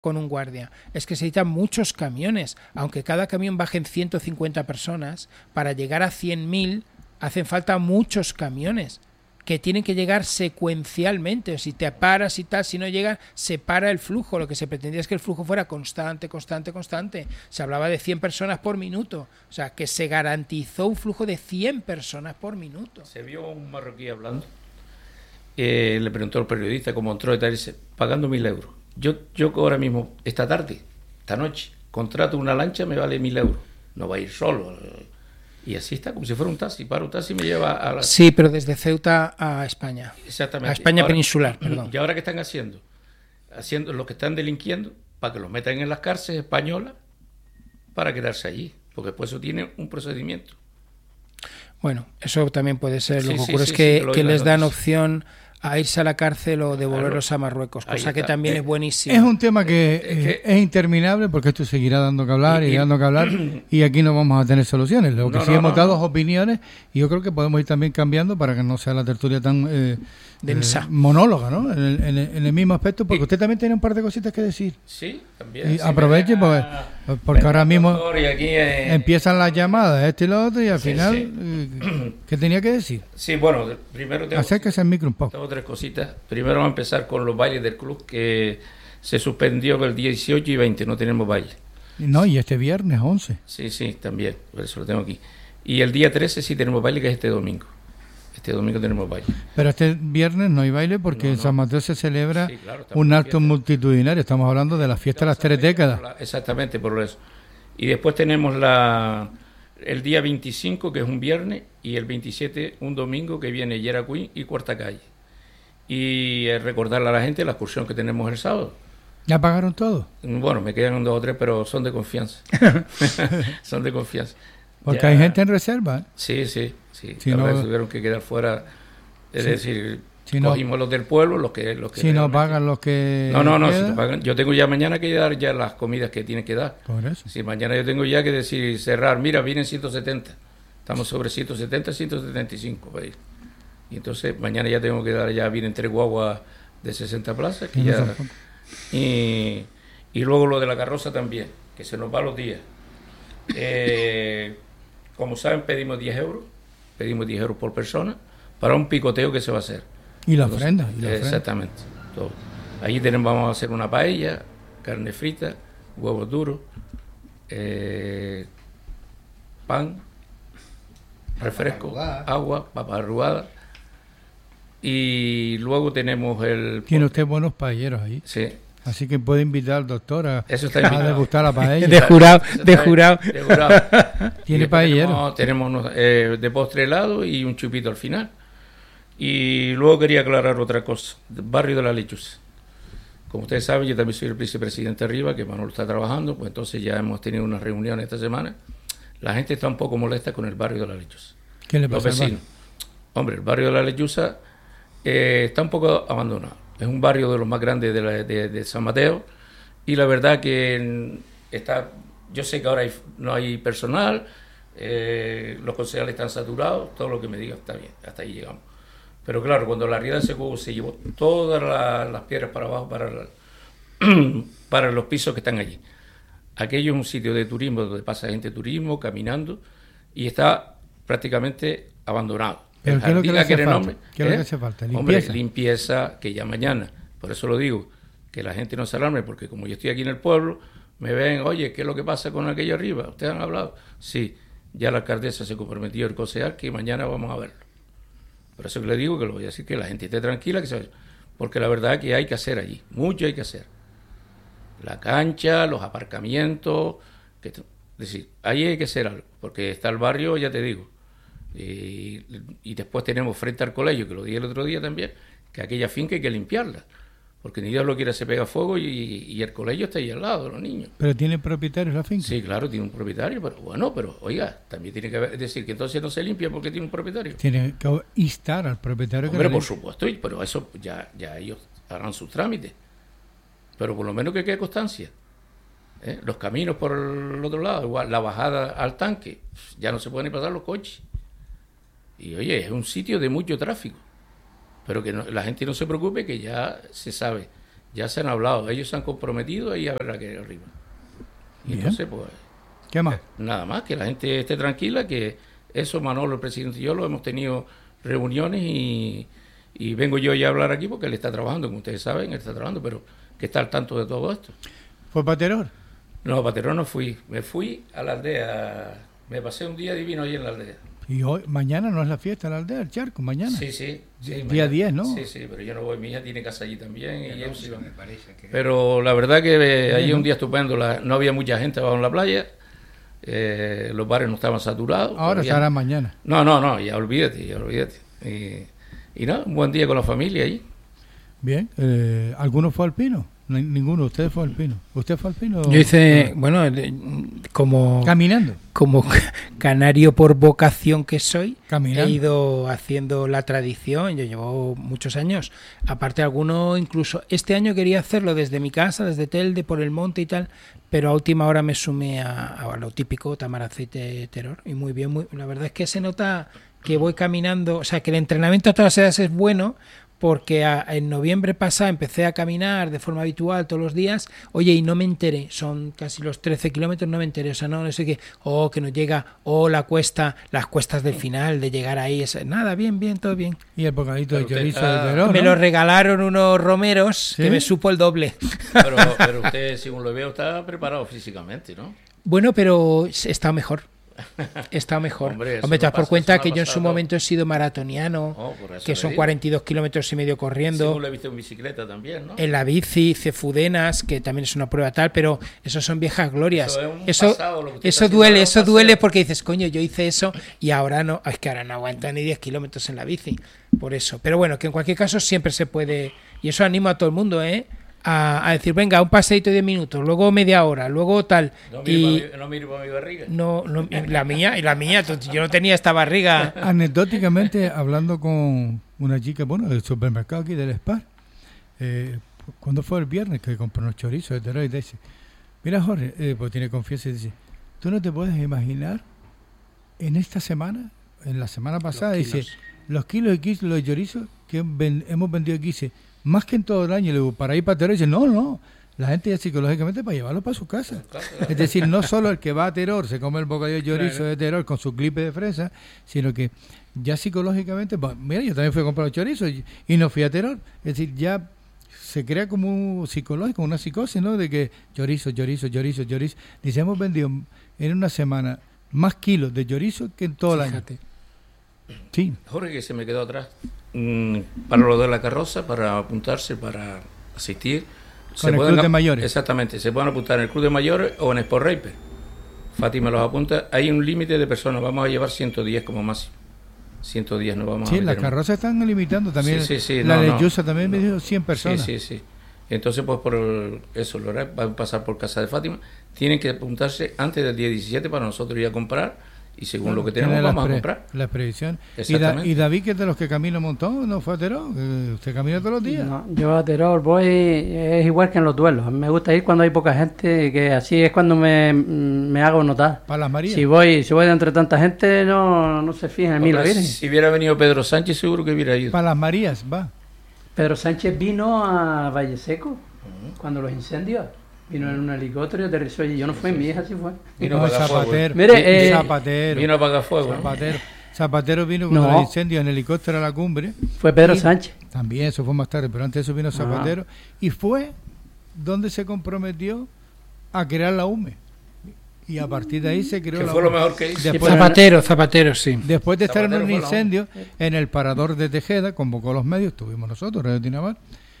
con un guardia. Es que se necesitan muchos camiones. Aunque cada camión bajen 150 personas, para llegar a 100.000 hacen falta muchos camiones que tienen que llegar secuencialmente. Si te paras y tal, si no llegan, se para el flujo. Lo que se pretendía es que el flujo fuera constante. Se hablaba de 100 personas por minuto. O sea, que se garantizó un flujo de 100 personas por minuto. Se vio un marroquí hablando. Le preguntó al periodista cómo entró y tal, dice, pagando 1.000 euros. Yo ahora mismo, esta noche, contrato una lancha, me vale 1.000 euros. No va a ir solo. Y así está, como si fuera un taxi. Para un taxi me lleva a la... Sí, pero desde Ceuta a España. Exactamente. A España ahora, peninsular, perdón. ¿Y ahora qué están haciendo? Haciendo los que están delinquiendo para que los metan en las cárceles españolas para quedarse allí. Porque después eso tiene un procedimiento. Bueno, eso también puede ser. Lo que ocurre es que les dan opción a irse a la cárcel o devolverlos a Marruecos, cosa que también es buenísima. Es un tema que es interminable porque esto seguirá dando que hablar y dando que hablar y aquí no vamos a tener soluciones. Lo que sí hemos dado opiniones y yo creo que podemos ir también cambiando para que no sea la tertulia tan densa, monóloga, ¿no? En el mismo aspecto, porque usted también tiene un par de cositas que decir. Sí, también. Y aproveche porque ahora mismo empiezan las llamadas, esto y lo otro, y al final, ¿qué tenía que decir? Sí, bueno, primero acérquese al micro un poco. Tengo 3 cositas. Primero vamos a empezar con los bailes del club, que se suspendió el día 18 y 20, no tenemos baile. No, y este viernes 11. Sí, también, por eso lo tengo aquí. Y el día 13 sí tenemos baile, que es este domingo. Este domingo tenemos baile. Pero este viernes no hay baile porque en San Mateo se celebra un acto multitudinario. Estamos hablando de la fiesta de las 3 décadas. Exactamente, por eso. Y después tenemos el día 25, que es un viernes, y el 27, un domingo, que viene Yeracuí y Cuarta Calle. Y recordarle a la gente la excursión que tenemos el sábado. ¿Ya pagaron todo? Bueno, me quedan 2 o 3, pero son de confianza. Son de confianza. Porque hay gente en reserva, ¿eh? Sí. Si no, tuvieron que quedar fuera. Es decir, cogimos los del pueblo, los que si no pagan los que... No, si no pagan. Yo tengo ya mañana que dar ya las comidas que tienen que dar. Por eso. Si mañana yo tengo ya que decir, cerrar, mira, vienen 170. Estamos sobre 170, 175 para ir. Y entonces mañana ya tengo que dar, ya vienen 3 guaguas de 60 plazas. Que ya, y luego lo de la carroza también, que se nos va los días. Como saben, pedimos 10 euros. Pedimos 10 euros por persona para un picoteo que se va a hacer. Y la ofrenda. Exactamente. Todo. Allí vamos a hacer una paella, carne frita, huevos duros, pan, refresco, agua, papas arrugadas. Y luego tenemos el... Tiene usted buenos paelleros ahí. Sí. Así que puede invitar al doctor a degustar la paella. De jurado. ¿Tiene paellero? Tenemos de postre helado y un chupito al final. Y luego quería aclarar otra cosa. Barrio de la Lechuza. Como ustedes saben, yo también soy el vicepresidente arriba, que Manolo está trabajando, pues entonces ya hemos tenido una reunión esta semana. La gente está un poco molesta con el barrio de la Lechuza. ¿Qué le pasa? Los vecinos. Hombre, el barrio de la Lechuza está un poco abandonado. Es un barrio de los más grandes de San Mateo y la verdad que yo sé que ahora no hay personal, los concejales están saturados, todo lo que me digan está bien, hasta ahí llegamos. Pero claro, cuando la riada se llevó todas las piedras para abajo para los pisos que están allí. Aquello es un sitio de turismo donde pasa gente de turismo, caminando, y está prácticamente abandonado. ¿Pero qué es lo que le hace falta? ¿Qué es lo que hace falta? ¿Limpieza? Hombre, limpieza, que ya mañana. Por eso lo digo, que la gente no se alarme, porque como yo estoy aquí en el pueblo, me ven, oye, ¿qué es lo que pasa con aquello arriba? ¿Ustedes han hablado? Sí, ya la alcaldesa se comprometió el concejal que mañana vamos a verlo. Por eso que le digo que lo voy a decir, que la gente esté tranquila, porque la verdad es que hay que hacer allí, mucho hay que hacer. La cancha, los aparcamientos, es decir, ahí hay que hacer algo, porque está el barrio, ya te digo. Y después tenemos frente al colegio, que lo dije el otro día también, que aquella finca hay que limpiarla, porque ni Dios lo quiere, se pega fuego y el colegio está ahí al lado de los niños. ¿Pero tiene propietario la finca? Sí, claro, tiene un propietario, pero bueno, oiga, también tiene que haber, es decir, que entonces no se limpia porque tiene un propietario. Tiene que instar al propietario. Hombre, por supuesto, pero eso ya ellos harán sus trámites, pero por lo menos que quede constancia. Los caminos por el otro lado, igual, la bajada al tanque, ya no se pueden ni pasar los coches. Y oye, es un sitio de mucho tráfico, pero que la gente no se preocupe, que ya se sabe Ya se han hablado, ellos se han comprometido y a ver que arriba. Y entonces, pues... ¿Qué más? Nada más, que la gente esté tranquila, que eso Manolo, el presidente y yo lo hemos tenido reuniones y vengo yo ya a hablar aquí porque él está trabajando, como ustedes saben, él está trabajando, pero que está al tanto de todo esto. ¿Fue para Teror? No, para Teror no fui, me fui a la aldea, me pasé un día divino ahí en la aldea. Y hoy, mañana no es la fiesta en la aldea, el charco, mañana. Sí, día 10, ¿no? Sí, pero yo no voy, mi hija tiene casa allí también. Y ellos iban. Pero la verdad que allí un día estupendo, no había mucha gente abajo en la playa, los bares no estaban saturados. Ahora se hará mañana. No, ya olvídate. Y nada, un buen día con la familia allí. Bien, ¿alguno fue al Pino? Ninguno, usted fue al Pino. ¿Usted fue al Pino? Yo hice, bueno, como... Caminando. Como canario por vocación que soy, Caminando. he ido haciendo la tradición, yo llevo muchos años. Aparte alguno, incluso este año quería hacerlo desde mi casa, desde Telde, por el monte y tal, pero a última hora me sumé a lo típico, Tamaraceite, Teror. Y muy bien, la verdad es que se nota que voy caminando, o sea, que el entrenamiento a todas las edades es bueno, porque en noviembre pasado empecé a caminar de forma habitual todos los días, oye, y no me enteré, son casi los 13 kilómetros, no me enteré, o sea, no sé qué, que nos llega, las cuestas del final, de llegar ahí, nada, bien, todo bien. ¿Y el bocadito de chorizo de Teror? Me lo regalaron unos romeros, ¿sí? Que me supo el doble. Pero usted, según lo veo, está preparado físicamente, ¿no? Bueno, pero está mejor. Está mejor. Hombre, te das por cuenta que yo en su momento he sido maratoniano, que son 42 kilómetros y medio corriendo. Sí, lo he visto en bicicleta también, ¿no? En la bici, Cefudenas, que también es una prueba tal, pero eso son viejas glorias. Eso duele porque dices, coño, yo hice eso y ahora no, es que ahora no aguanta ni 10 kilómetros en la bici. Por eso. Pero bueno, que en cualquier caso siempre se puede, y eso animo a todo el mundo, a decir, venga, un paseíto de 10 minutos, luego media hora, luego tal. No miro para mi barriga. No, la mía, yo no tenía esta barriga. Anecdóticamente, hablando con una chica, del supermercado aquí del Spar, cuando fue el viernes que compró unos chorizos de Teror, y dice, mira Jorge, pues tiene confianza y dice, tú no te puedes imaginar en esta semana, en la semana pasada, dice, los kilos de chorizo que hemos vendido aquí, dice, más que en todo el año. Le digo, para ir para Teror, dice, no, la gente ya psicológicamente para llevarlo para su casa. Es decir, no solo el que va a Teror se come el bocadillo de chorizo de Teror con su clipe de fresa, sino que ya psicológicamente, mira, yo también fui a comprar los chorizos y no fui a Teror. Es decir, ya se crea como un psicológico, una psicosis, ¿no? De que chorizo. Dice, hemos vendido en una semana más kilos de chorizo que en todo el año. Sí. Jorge, que se me quedó atrás. Para lo de la carroza, para apuntarse, para asistir. Con el Club de Mayores. Exactamente, se pueden apuntar en el Club de Mayores o en Sport Raper. Fátima los apunta. Hay un límite de personas, vamos a llevar 110 como máximo. 110 no vamos a meter. Sí, las carrozas están limitando también. Sí, la lechuza también me dijo 100 personas. Sí. Entonces, pues por eso, van a pasar por casa de Fátima. Tienen que apuntarse antes del día 17 para nosotros ir a comprar. Y según lo que tenemos, vamos a comprar. La previsión. ¿Y David, que es de los que camina un montón, no fue a Teror? ¿Usted camina todos los días? No, yo a Teror voy, es igual que en los duelos. Me gusta ir cuando hay poca gente, que así es cuando me hago notar. ¿Para las Marías? Si voy de entre tanta gente, no se fijan en mí la Virgen. Si hubiera venido Pedro Sánchez, seguro que hubiera ido. ¿Para las Marías? Va. Pedro Sánchez vino a Valle Seco, cuando los incendios. Vino en un helicóptero y aterrizó allí. Yo no fui, mi hija sí fue. Vino a apagar Zapatero. Mire, Zapatero. Vino a apagar fuego. Zapatero vino con el incendio en helicóptero a la cumbre. Fue Pedro Sánchez. También, eso fue más tarde, pero antes de eso vino Zapatero. Y fue donde se comprometió a crear la UME. Y a partir de ahí se creó la UME. Fue lo mejor que hizo. Zapatero, sí. Después de estar en un incendio en el parador de Tejeda, convocó a los medios, estuvimos nosotros, Radio Tinamar,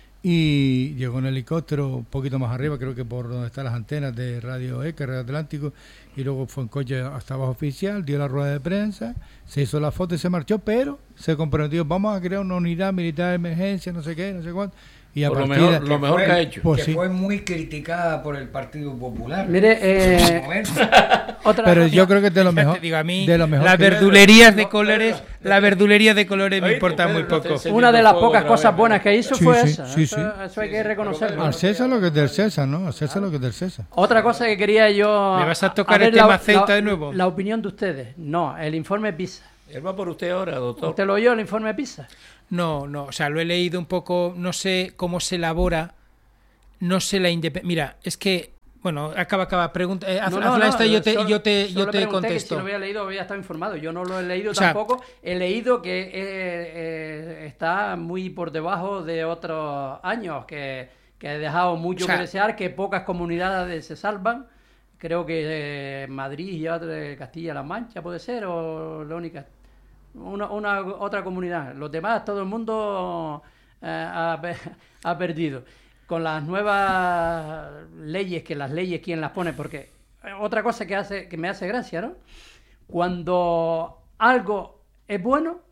y llegó en helicóptero un poquito más arriba, creo que por donde están las antenas de Radio ECA, Radio Atlántico, y luego fue en coche hasta abajo oficial, dio la rueda de prensa, se hizo la foto y se marchó, pero se comprometió, vamos a crear una unidad militar de emergencia, no sé qué, no sé cuánto. Y a por partir lo mejor que ha hecho. Pues que fue muy criticada por el Partido Popular. Mire, pero yo creo que es de lo mejor. Digo, a mí, de lo mejor las verdulerías de colores, me importa muy poco. Una de las pocas cosas buenas que hizo fue esa. Sí. Eso hay que reconocerlo. Al César lo que es del César, ¿no? Al César lo que es del César. Otra cosa que quería yo... ¿Me vas a tocar el tema Ceuta de nuevo? La opinión de ustedes. No, el informe PISA. Él va por usted ahora, doctor. ¿Usted lo oyó, el informe PISA? No, o sea, lo he leído un poco, no sé cómo se elabora, no sé la independencia. Mira, es que, bueno, acaba, pregunta, No, esta y yo te pregunté contesto. Que si lo había leído, había estado informado. Yo no lo he leído tampoco. He leído que está muy por debajo de otros años, que ha dejado mucho que desear, que pocas comunidades se salvan. Creo que Madrid y Castilla-La Mancha puede ser, o la única, otra comunidad. Los demás, todo el mundo ha perdido. Con las nuevas leyes, que las leyes quién las pone, porque otra cosa que me hace gracia, ¿no? Cuando algo es bueno,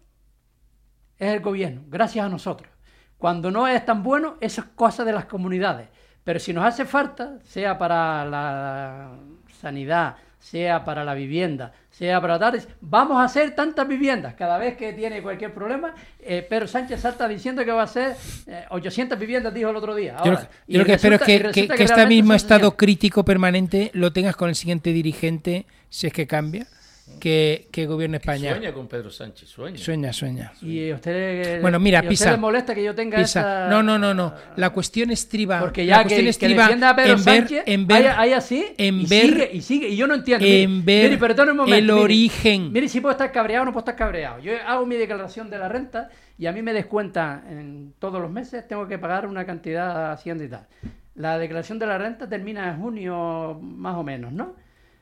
es el gobierno, gracias a nosotros. Cuando no es tan bueno, eso es cosa de las comunidades. Pero si nos hace falta, sea para la sanidad, sea para la vivienda, sea para tal, vamos a hacer tantas viviendas. Cada vez que tiene cualquier problema, Pedro Sánchez salta diciendo que va a hacer 800 viviendas, dijo el otro día. Ahora, yo lo que espero es que este mismo estado crítico permanente lo tengas con el siguiente dirigente, si es que cambia, que gobierne España. Sueña con Pedro Sánchez, Sueña. Y a usted, bueno, mira, Pisa, le molesta que yo tenga esa... No. La cuestión estriba... Porque ya que defienda a Pedro Sánchez, hay así, y sigue. Y yo no entiendo. Mire, perdón un momento. El origen. Mire, si puedo estar cabreado o no puedo estar cabreado. Yo hago mi declaración de la renta y a mí me descuentan en todos los meses, tengo que pagar una cantidad a Hacienda y tal. La declaración de la renta termina en junio más o menos, ¿no?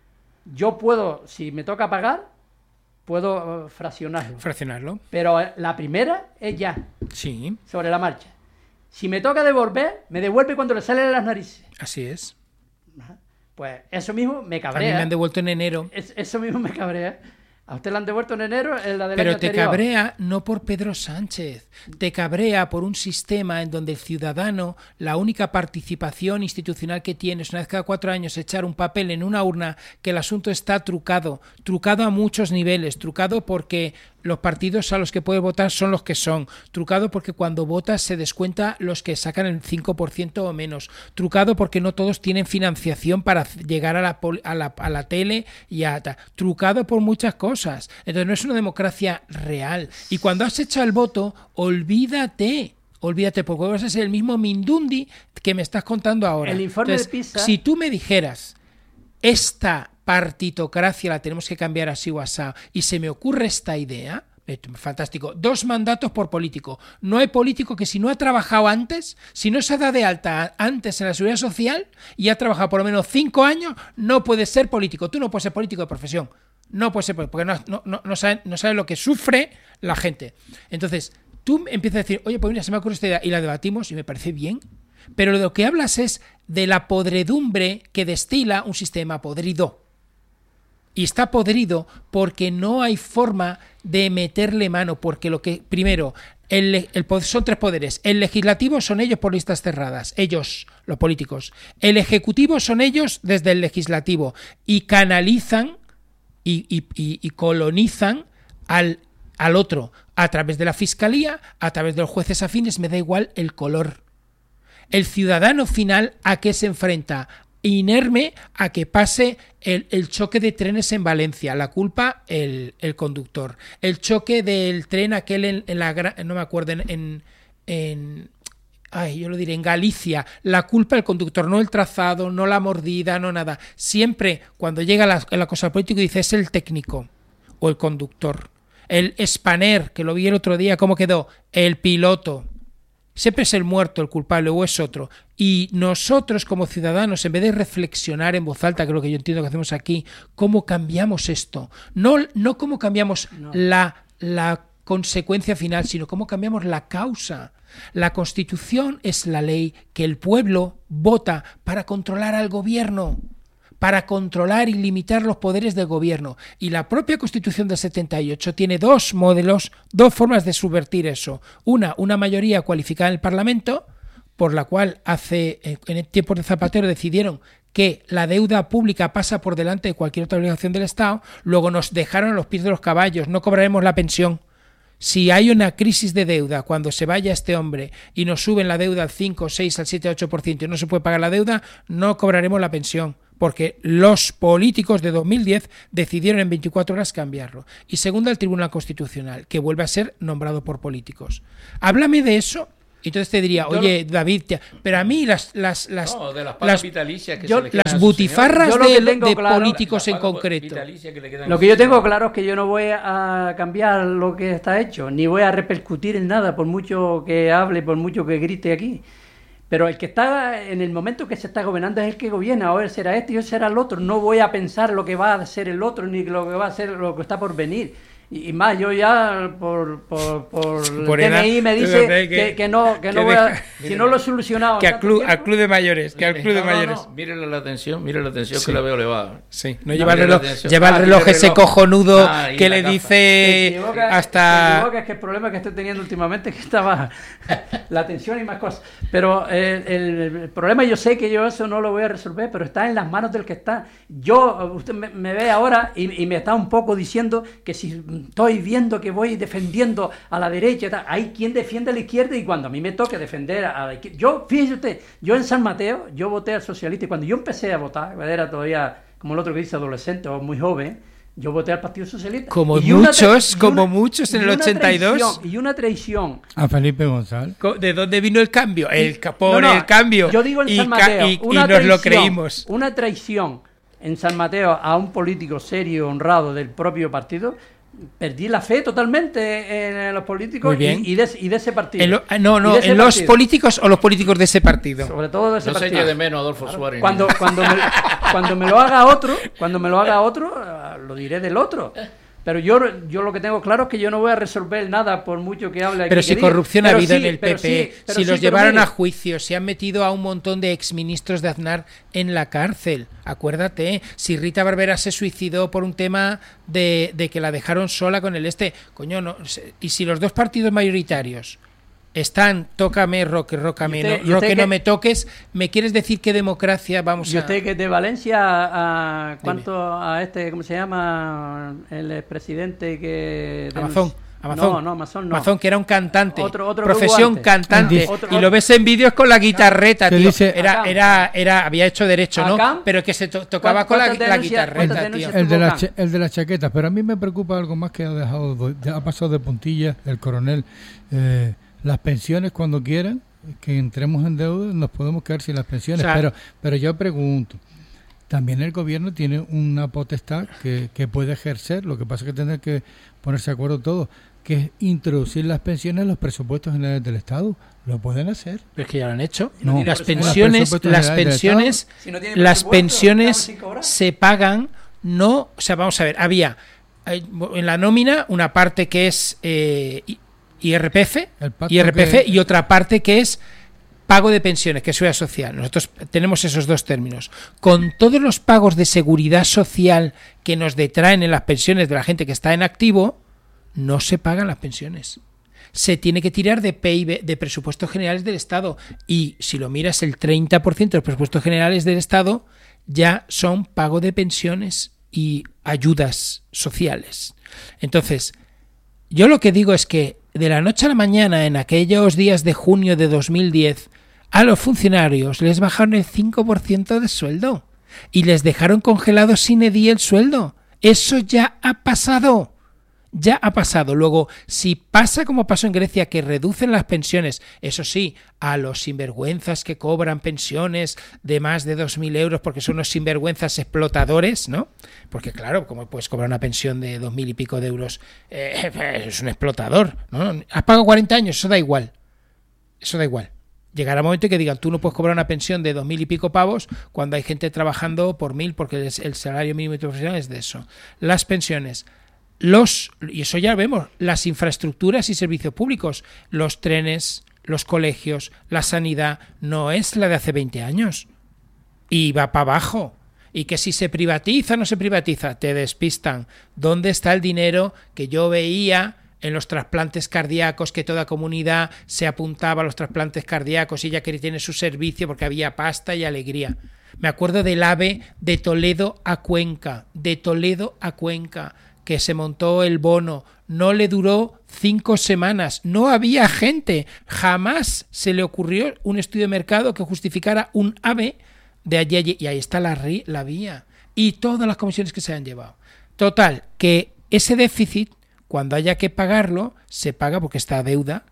Yo puedo, si me toca pagar, puedo fraccionarlo. Pero la primera es ya. Sí. Sobre la marcha. Si me toca devolver, me devuelve cuando le salen las narices. Así es. Pues eso mismo me cabrea. A mí me han devuelto en enero. Eso mismo me cabrea. A usted le han devuelto en enero en la del Pero año te anterior. cabrea no por Pedro Sánchez, te cabrea por un sistema en donde el ciudadano, la única participación institucional que tiene es una vez cada 4 años echar un papel en una urna, que el asunto está trucado a muchos niveles, trucado porque los partidos a los que puedes votar son los que son, trucado porque cuando votas se descuenta los que sacan el 5% o menos, trucado porque no todos tienen financiación para llegar a la tele y trucado por muchas cosas. Entonces no es una democracia real. Y cuando has hecho el voto, olvídate, porque vas a ser el mismo Mindundi que me estás contando ahora. El informe Entonces, de PISA... Si tú me dijeras, esta partitocracia la tenemos que cambiar así o así, y se me ocurre esta idea, fantástico, 2 mandatos por político. No hay político que si no ha trabajado antes, si no se ha dado de alta antes en la Seguridad Social y ha trabajado por lo menos 5 años, no puede ser político. Tú no puedes ser político de profesión. No puede ser, porque no sabe lo que sufre la gente. Entonces, tú empiezas a decir, oye, pues mira, se me ocurre esta idea, y la debatimos y me parece bien. Pero de lo que hablas es de la podredumbre que destila un sistema podrido. Y está podrido porque no hay forma de meterle mano, porque lo que, primero, son 3 poderes. El legislativo son ellos por listas cerradas, ellos, los políticos. El ejecutivo son ellos desde el legislativo y canalizan y colonizan al otro a través de la fiscalía, a través de los jueces afines, me da igual el color. El ciudadano final, ¿a qué se enfrenta? Inerme a que pase el choque de trenes en Valencia, la culpa el conductor, el choque del tren aquel no me acuerdo, yo lo diré, en Galicia, la culpa el conductor, no el trazado, no la mordida, no nada. Siempre cuando llega la cosa política dice es el técnico o el conductor. El Spanair, que lo vi el otro día, ¿cómo quedó? El piloto. Siempre es el muerto el culpable o es otro. Y nosotros como ciudadanos, en vez de reflexionar en voz alta, que es lo que yo entiendo que hacemos aquí, ¿cómo cambiamos esto? No cómo cambiamos la consecuencia final, sino cómo cambiamos la causa. La Constitución es la ley que el pueblo vota para controlar al gobierno, para controlar y limitar los poderes del gobierno. Y la propia Constitución del 78 tiene 2 modelos, 2 formas de subvertir eso. Una mayoría cualificada en el Parlamento, por la cual en el tiempo de Zapatero decidieron que la deuda pública pasa por delante de cualquier otra obligación del Estado. Luego nos dejaron a los pies de los caballos, no cobraremos la pensión. Si hay una crisis de deuda, cuando se vaya este hombre y nos suben la deuda al 5, 6, al 7, 8% y no se puede pagar la deuda, no cobraremos la pensión, porque los políticos de 2010 decidieron en 24 horas cambiarlo. Y segundo, el Tribunal Constitucional, que vuelve a ser nombrado por políticos. Háblame de eso Entonces te diría, oye, David, pero a mí las pagas vitalicias que las butifarras de políticos en concreto. Lo que yo tengo claro es que yo no voy a cambiar lo que está hecho, ni voy a repercutir en nada, por mucho que hable, por mucho que grite aquí. Pero el que está en el momento que se está gobernando es el que gobierna. Hoy será este y hoy será el otro. No voy a pensar lo que va a ser el otro, ni lo que va a ser lo que está por venir. Y más, yo ya por DNI me dice que no voy a... Si no lo he solucionado... Que al club de mayores, Mírenle la atención que la veo elevada. Sí, no lleva el reloj ese cojonudo que le dice hasta... Es que el problema que estoy teniendo últimamente es que estaba la atención y más cosas. Pero el problema, yo sé que yo eso no lo voy a resolver, pero está en las manos del que está. Usted me ve ahora y me está un poco diciendo que si... Estoy viendo que voy defendiendo a la derecha, hay quien defiende a la izquierda, y cuando a mí me toque defender a la izquierda, fíjese usted, yo en San Mateo, yo voté al socialista, y cuando yo empecé a votar, era todavía, como el otro que dice, adolescente o muy joven, yo voté al Partido Socialista. Como muchos en el 82. Y una traición. A Felipe González. ¿De dónde vino el cambio? El cambio. Yo digo en San Mateo, y nos lo creímos. Una traición en San Mateo a un político serio, honrado del propio partido. Perdí la fe totalmente en los políticos y de ese partido. ¿En los políticos o los políticos de ese partido? Sobre todo de ese partido. No se eche de menos Adolfo Suárez. Cuando me lo haga otro, lo diré del otro. Pero yo lo que tengo claro es que yo no voy a resolver nada por mucho que hable aquí. Pero si corrupción ha habido en el PP, si los llevaron a juicio, si han metido a un montón de exministros de Aznar en la cárcel. Acuérdate, si Rita Barbera se suicidó por un tema de que la dejaron sola con el coño, no. Y si los dos partidos mayoritarios están, tócame, rócame, no me toques, ¿me quieres decir qué democracia vamos a...? ¿Y usted que es de Valencia, cuánto a ¿cómo se llama? El expresidente que... Amazon, Amazon, que era un cantante, otro profesión cantante, y lo ves en vídeos con la guitarreta, tío. Había hecho derecho, ¿no? Pero que se tocaba con la guitarreta, tío. El de las chaquetas, pero a mí me preocupa algo más que ha pasado de puntilla el coronel. Las pensiones, cuando quieran que entremos en deuda, nos podemos quedar sin las pensiones. Pero yo pregunto, también el gobierno tiene una potestad que puede ejercer. Lo que pasa es que tendrá que ponerse de acuerdo todos, que es introducir las pensiones en los presupuestos generales del Estado. Lo pueden hacer. Pero es que ya lo han hecho. No, las pensiones se pagan, no, o sea, vamos a ver, había en la nómina una parte que es IRPF y otra parte que es pago de pensiones, que es seguridad social. Nosotros tenemos esos dos términos. Con todos los pagos de seguridad social que nos detraen en las pensiones de la gente que está en activo, no se pagan las pensiones. Se tiene que tirar de PIB, de presupuestos generales del Estado. Y si lo miras, el 30% de los presupuestos generales del Estado ya son pago de pensiones y ayudas sociales. Entonces, yo lo que digo es que de la noche a la mañana, en aquellos días de junio de 2010, a los funcionarios les bajaron el 5% de sueldo y les dejaron congelados sin EDI el sueldo. Eso ya ha pasado. Ya ha pasado. Luego, si pasa como pasó en Grecia, que reducen las pensiones, eso sí, a los sinvergüenzas que cobran pensiones de más de 2.000 euros porque son unos sinvergüenzas explotadores, ¿no? Porque claro, como puedes cobrar una pensión de 2.000 y pico de euros, es un explotador, ¿no? Has pagado 40 años, eso da igual. Eso da igual. Llegará un momento que digan, tú no puedes cobrar una pensión de 2.000 y pico pavos cuando hay gente trabajando por 1.000 porque el salario mínimo profesional es de eso. Las pensiones... y eso ya vemos, las infraestructuras y servicios públicos, los trenes, los colegios, la sanidad, no es la de hace 20 años. Y va para abajo. Y que si se privatiza o no se privatiza, te despistan. ¿Dónde está el dinero que yo veía en los trasplantes cardíacos, que toda comunidad se apuntaba a los trasplantes cardíacos y ya que tiene su servicio porque había pasta y alegría? Me acuerdo del AVE de Toledo a Cuenca, que se montó el bono, no le duró 5 semanas, no había gente, jamás se le ocurrió un estudio de mercado que justificara un AVE de allí, y ahí está la vía, y todas las comisiones que se han llevado. Total, que ese déficit, cuando haya que pagarlo, se paga porque está a deuda,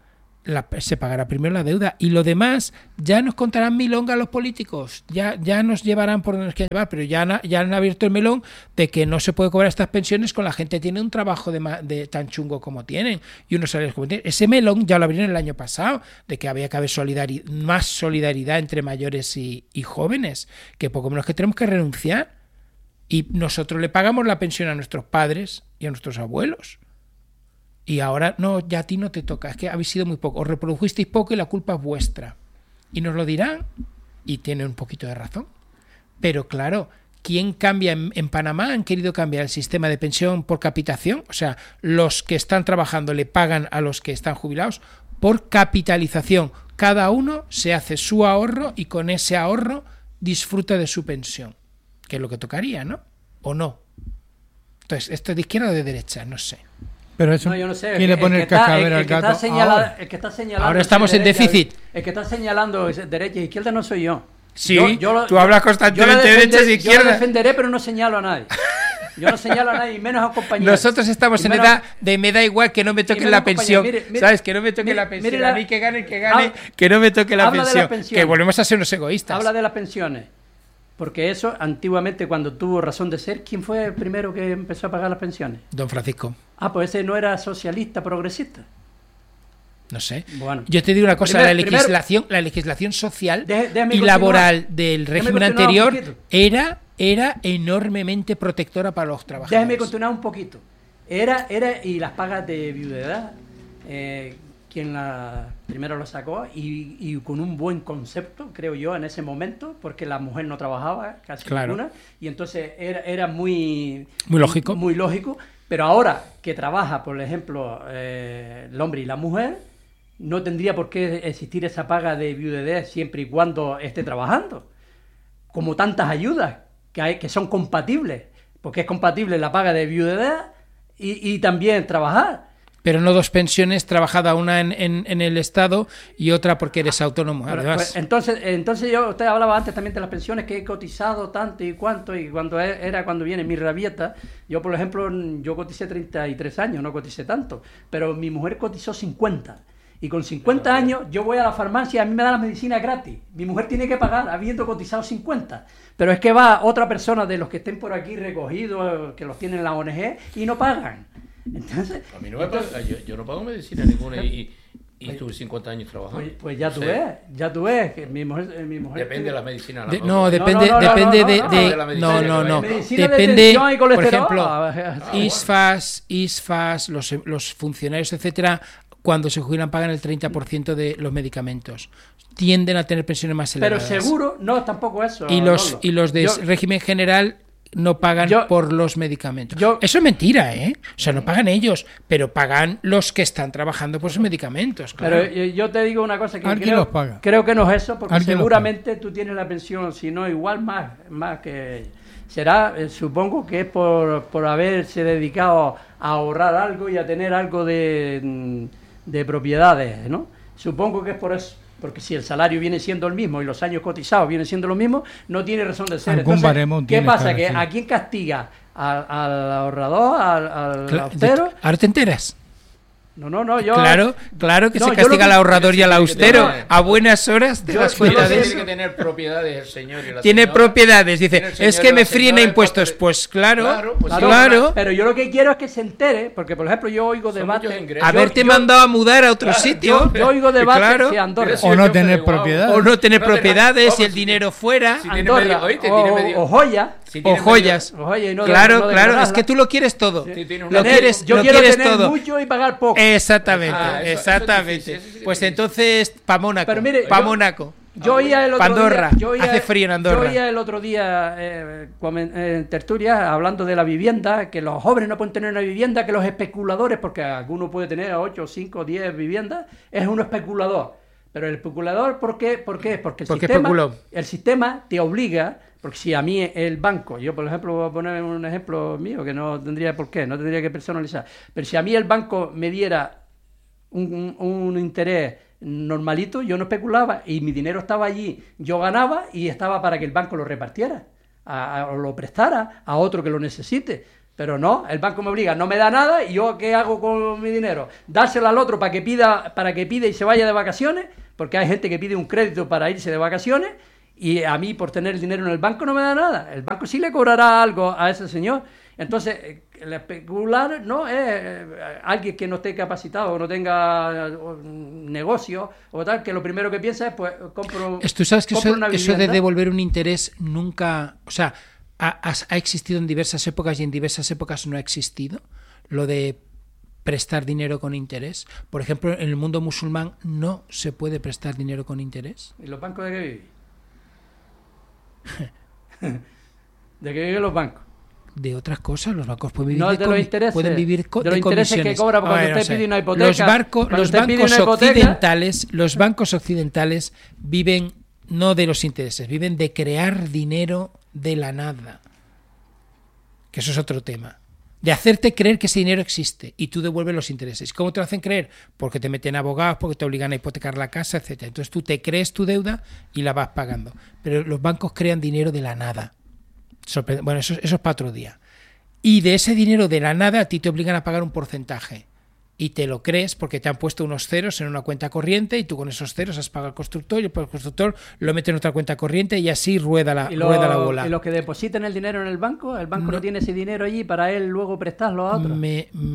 se pagará primero la deuda y lo demás ya nos contarán milonga los políticos, ya nos llevarán por donde nos quieran llevar, pero ya han abierto el melón de que no se puede cobrar estas pensiones con la gente que tiene un trabajo de tan chungo como tienen y unos salarios como tienen. Ese melón ya lo abrieron el año pasado, de que había que haber más solidaridad entre mayores y jóvenes, que poco menos que tenemos que renunciar y nosotros le pagamos la pensión a nuestros padres y a nuestros abuelos. Y ahora, no, ya a ti no te toca, es que habéis sido muy poco, os reprodujisteis poco y la culpa es vuestra. Y nos lo dirán, y tienen un poquito de razón. Pero claro, ¿quién cambia? En Panamá han querido cambiar el sistema de pensión por capitación, o sea, los que están trabajando le pagan a los que están jubilados por capitalización. Cada uno se hace su ahorro y con ese ahorro disfruta de su pensión, que es lo que tocaría, ¿no? ¿O no? Entonces, ¿esto es de izquierda o de derecha? No sé. Pero eso, no, yo no sé. ¿quién le pone el cascabel al gato? El que está señalando ahora estamos en déficit. El que está señalando derecha e izquierda no soy yo. Sí, tú hablas constantemente de derechas e izquierdas. Yo lo defenderé, pero no señalo a nadie. Yo no señalo a nadie, menos a compañeros. Nosotros estamos en edad de me da igual que no me toquen la pensión. Mire, ¿sabes? Que no me toque la pensión. A mí que gane el que gane, que no me toque la pensión. Que volvemos a ser unos egoístas. Habla de las pensiones. Porque eso, antiguamente, cuando tuvo razón de ser, ¿quién fue el primero que empezó a pagar las pensiones? Don Francisco. Ah, pues ese no era socialista, progresista. No sé. Bueno, yo te digo una cosa, la legislación social y laboral del régimen anterior era enormemente protectora para los trabajadores. Déjeme continuar un poquito. Y las pagas de viudedad, quien primero lo sacó y con un buen concepto, creo yo, en ese momento, porque la mujer no trabajaba casi ninguna, y entonces era muy lógico. Muy lógico, pero ahora que trabaja, por ejemplo, el hombre y la mujer, no tendría por qué existir esa paga de viudedad siempre y cuando esté trabajando, como tantas ayudas que son compatibles, porque es compatible la paga de viudedad y también trabajar. Pero no dos pensiones, trabajada una en el Estado y otra porque eres autónomo. Pues, entonces usted hablaba antes también de las pensiones, que he cotizado tanto y cuánto, y cuando viene mi rabieta, yo por ejemplo, yo coticé 33 años, no coticé tanto, pero mi mujer cotizó 50. Y con 50 años yo voy a la farmacia y a mí me dan las medicinas gratis. Mi mujer tiene que pagar habiendo cotizado 50. Pero es que va otra persona de los que estén por aquí recogidos, que los tienen en la ONG, y no pagan. Entonces, a mí no me paga, yo no pago medicina ninguna y estuve 50 años trabajando. Pues ya tú ves que mi mujer depende de la medicina. Depende por ejemplo, ISFAS, los funcionarios, etcétera, cuando se jubilan pagan el 30% de los medicamentos. Tienden a tener pensiones más elevadas. Pero seguro, no, tampoco eso. Y los de régimen general no pagan por los medicamentos. Eso es mentira, ¿eh? O sea, no pagan ellos, pero pagan los que están trabajando por sus medicamentos. Claro. Pero yo te digo una cosa, que los paga? Creo que no es eso, porque seguramente tú tienes la pensión, si no igual más que... Será, supongo que es por haberse dedicado a ahorrar algo y a tener algo de propiedades, ¿no? Supongo que es por eso. Porque si el salario viene siendo el mismo y los años cotizados vienen siendo lo mismo, no tiene razón de ser. Entonces, ¿qué pasa? ¿Que a quién castiga? ¿Al ahorrador? ¿Al austero? ¿Ahora te enteras? No, yo... Claro que se castiga al ahorrador y al austero a buenas horas de las cuentas. Tiene que tener propiedades el señor y la tiene señora. Propiedades, dice, es que me fríen impuestos. Pues claro. Pero yo lo que quiero es que se entere, porque por ejemplo yo oigo debates... Haberte mandado a mudar a otro sitio. Yo oigo debates de Andorra. O no tener propiedades. O no tener propiedades y el dinero fuera. Andorra, o joya. O joyas. Claro, es que tú lo quieres todo. Yo quiero tener mucho y pagar poco. Exactamente. Pues entonces, pa' Mónaco. Pero mire, Mónaco. Yo oía el otro día, hace frío en Andorra. Yo oía el otro día en tertulia hablando de la vivienda, que los jóvenes no pueden tener una vivienda, que los especuladores, porque alguno puede tener 8, 5, 10 viviendas, es un especulador. Pero el especulador, ¿por qué? Porque el sistema te obliga, porque si a mí el banco, yo por ejemplo voy a poner un ejemplo mío que no tendría por qué, no tendría que personalizar, pero si a mí el banco me diera un interés normalito, yo no especulaba y mi dinero estaba allí, yo ganaba y estaba para que el banco lo repartiera o lo prestara a otro que lo necesite. Pero no, el banco me obliga, no me da nada, y yo ¿qué hago con mi dinero? Dárselo al otro para que pida y se vaya de vacaciones, porque hay gente que pide un crédito para irse de vacaciones, y a mí por tener el dinero en el banco no me da nada. El banco sí le cobrará algo a ese señor. Entonces, el especular no es alguien que no esté capacitado o no tenga negocio o tal, que lo primero que piensa es, pues, compro. Tú sabes que compro eso de devolver un interés nunca, o sea, ha existido en diversas épocas y en diversas épocas no ha existido lo de prestar dinero con interés. Por ejemplo, en el mundo musulmán no se puede prestar dinero con interés. ¿Y los bancos de qué viven? ¿De qué viven los bancos? De otras cosas, los bancos pueden vivir no, de los intereses, pueden vivir de los intereses que cobra cuando usted pide una hipoteca. Los bancos occidentales viven no de los intereses, viven de crear dinero de la nada. Que eso es otro tema. De hacerte creer que ese dinero existe y tú devuelves los intereses. ¿Cómo te lo hacen creer? Porque te meten abogados, porque te obligan a hipotecar la casa, etcétera. Entonces tú te crees tu deuda y la vas pagando. Pero los bancos crean dinero de la nada. Bueno, eso es para otro día. Y de ese dinero de la nada a ti te obligan a pagar un porcentaje. Y te lo crees porque te han puesto unos ceros en una cuenta corriente y tú con esos ceros has pagado al constructor y el constructor lo mete en otra cuenta corriente y así rueda la bola. ¿Y los que depositan el dinero en el banco no tiene ese dinero allí para él luego prestarlo a otro?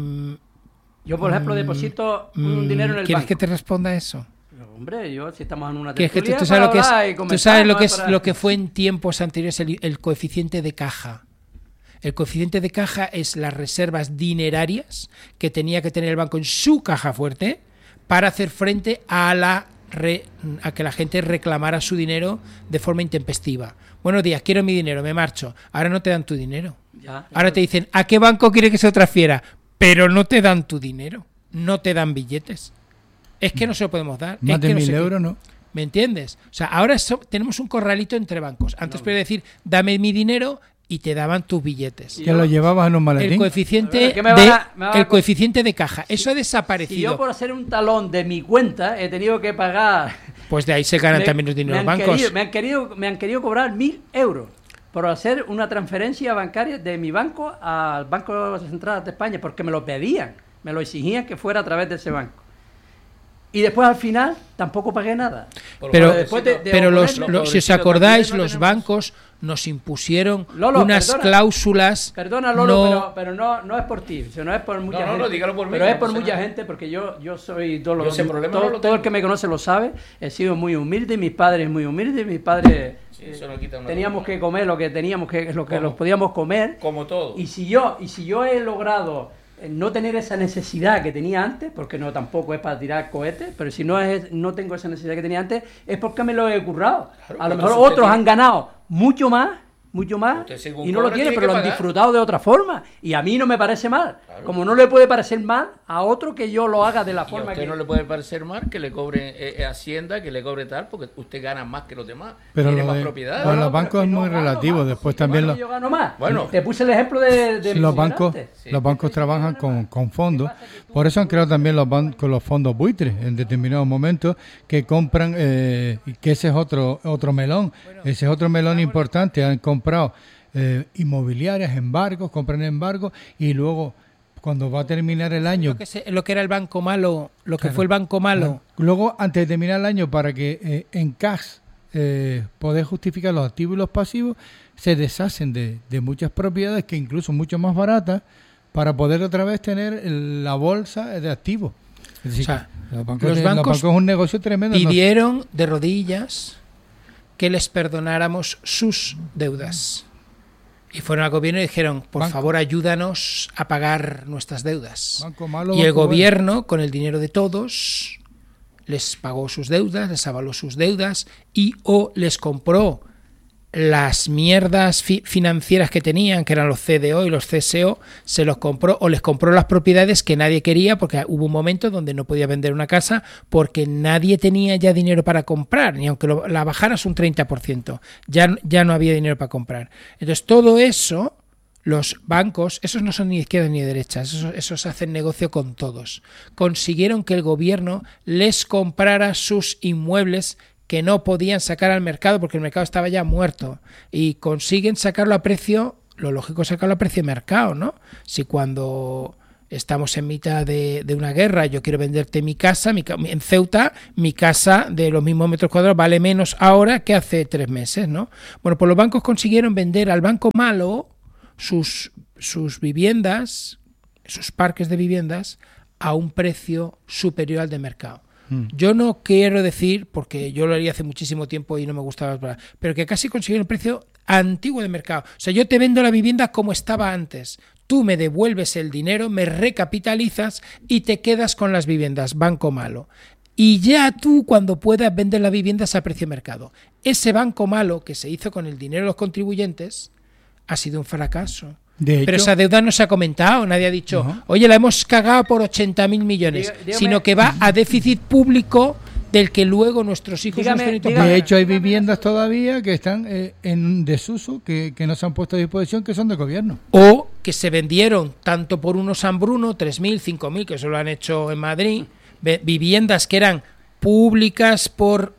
Yo, por ejemplo, deposito un dinero en el banco. ¿Quieres que te responda eso? Hombre, si estamos en una tertulia, tú sabes lo que fue en tiempos anteriores el coeficiente de caja. El coeficiente de caja es las reservas dinerarias que tenía que tener el banco en su caja fuerte para hacer frente a que la gente reclamara su dinero de forma intempestiva. Buenos días, quiero mi dinero, me marcho. Ahora no te dan tu dinero. Ahora te dicen, ¿a qué banco quiere que se lo transfiera? Pero no te dan tu dinero, no te dan billetes. Es que no se lo podemos dar. Más de 1.000 euros, ¿no? ¿Me entiendes? O sea, ahora tenemos un corralito entre bancos. Antes podía decir, dame mi dinero y te daban tus billetes. ¿Que lo llevabas en un maletín? El coeficiente de caja. Eso ha desaparecido. Y yo por hacer un talón de mi cuenta he tenido que pagar... Pues de ahí se ganan también los dineros bancos. Me han querido cobrar 1.000 euros por hacer una transferencia bancaria de mi banco al Banco Central de España, porque me lo pedían, me lo exigían que fuera a través de ese banco. Y después al final tampoco pagué nada. Pero si os acordáis, los bancos nos impusieron unas cláusulas. Perdona, Lolo, pero no es por ti, no es por mucha gente. Dígalo por mí. Pero es por mucha gente, porque yo soy todo el que me conoce lo sabe. He sido muy humilde, mis padres muy humildes, mis padres teníamos que comer lo que los podíamos comer. Como todo. Y si yo he logrado no tener esa necesidad que tenía antes, porque no tampoco es para tirar cohetes, pero si no tengo esa necesidad que tenía antes, es porque me lo he currado. Claro, a lo mejor otros han ganado mucho más y no lo tienen, pero lo han disfrutado de otra forma, y a mí no me parece mal. Claro. Como no le puede parecer mal a otro que yo lo haga de la forma que... no le puede parecer mal que le cobre Hacienda, que le cobre tal, porque usted gana más que los demás, pero tiene más propiedades. Pero los bancos es muy relativo, después también yo gano más. Bueno, te puse el ejemplo de los bancos trabajan con fondos, por eso han creado también los fondos buitres en determinados momentos, que compran, que ese es otro melón, ese es otro melón importante. Han comprado inmobiliarias, embargos, compran embargos, y luego cuando va a terminar el año, lo que era el banco malo, fue el banco malo, luego antes de terminar el año, para que en cash poder justificar los activos y los pasivos, se deshacen de muchas propiedades que incluso mucho más baratas, para poder otra vez tener la bolsa de activos. Es decir, los bancos es un negocio tremendo. Pidieron de rodillas que les perdonáramos sus deudas. Y fueron al gobierno y dijeron, por favor, ayúdanos a pagar nuestras deudas. Y el gobierno, con el dinero de todos, les pagó sus deudas, les avaló sus deudas o les compró las mierdas financieras que tenían, que eran los CDO y los CSO, se los compró, o les compró las propiedades que nadie quería, porque hubo un momento donde no podía vender una casa porque nadie tenía ya dinero para comprar, ni aunque la bajaras un 30%, ya no había dinero para comprar. Entonces todo eso, los bancos, esos no son ni de izquierda ni de derecha, esos hacen negocio con todos, consiguieron que el gobierno les comprara sus inmuebles que no podían sacar al mercado porque el mercado estaba ya muerto, y consiguen sacarlo a precio lo lógico es sacarlo a precio de mercado, ¿no? Si cuando estamos en mitad de una guerra, yo quiero venderte mi casa, en Ceuta, mi casa de los mismos metros cuadrados vale menos ahora que hace 3 meses, ¿no? Bueno, pues los bancos consiguieron vender al banco malo sus viviendas, sus parques de viviendas, a un precio superior al de mercado. Yo no quiero decir, porque yo lo haría hace muchísimo tiempo y no me gustaba, pero que casi consiguieron el precio antiguo de mercado. O sea, yo te vendo la vivienda como estaba antes. Tú me devuelves el dinero, me recapitalizas y te quedas con las viviendas, banco malo. Y ya tú, cuando puedas, vendes las viviendas a precio de mercado. Ese banco malo que se hizo con el dinero de los contribuyentes ha sido un fracaso. Pero esa deuda no se ha comentado, nadie ha dicho, oye, la hemos cagado por 80.000 millones, sino que va a déficit público del que luego nuestros hijos... De hecho, hay viviendas todavía que están en desuso, que no se han puesto a disposición, que son de gobierno. O que se vendieron tanto por unos San Bruno, 3.000, 5.000, que eso lo han hecho en Madrid, viviendas que eran públicas por